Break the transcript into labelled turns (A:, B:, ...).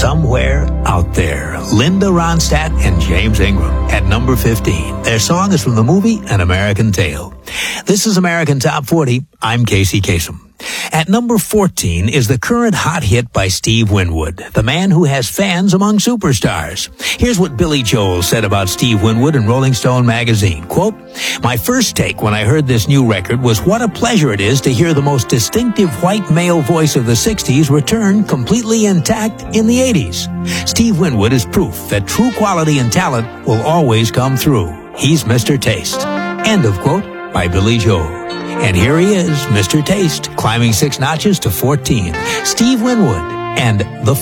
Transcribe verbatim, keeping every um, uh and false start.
A: Somewhere Out There. Linda Ronstadt and James Ingram at number fifteen. Their song is from the movie An American Tale. This is American Top forty. I'm Casey Kasem. At number fourteen is the current hot hit by Steve Winwood, the man who has fans among superstars. Here's what Billy Joel said about Steve Winwood in Rolling Stone magazine. Quote, "My first take when I heard this new record was what a pleasure it is to hear the most distinctive white male voice of the sixties return completely intact in the eighties. Steve Winwood is proof that true quality and talent will always come through. He's Mister Taste." End of quote by Billy Joel. And here he is, Mister Taste, climbing six notches to fourteen. Steve Winwood and the